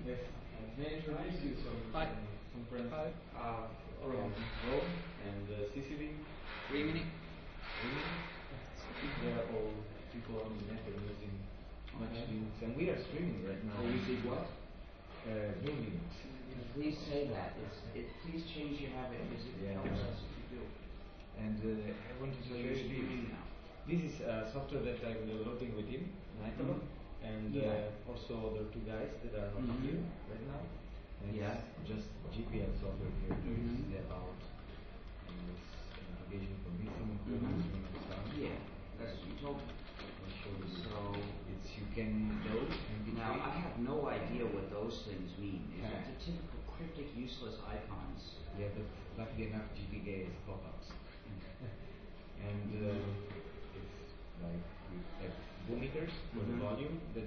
Yes. May I introduce you Hi. some friends Hi. from Rome and Sicily. Rimini. They are all people on the net and using much Linux, and we are streaming right now. Using what? New Linux. Please say that. Please change your habit because it helps us if you do. And I want to So show you're you streaming this. now. This is software that I'm developing with him, Nitro, and also other two guys that are not here right now. And it's just GPL software here. It's about navigation for missing and stuff. Yeah, that's what you told me. I'll show you. So It's you can load MP3. now I have no idea what those things mean. It's Okay. a typical cryptic, useless icons. Yeah, but luckily enough, GPG is pop-ups. And it's like we have boom meters for the volume that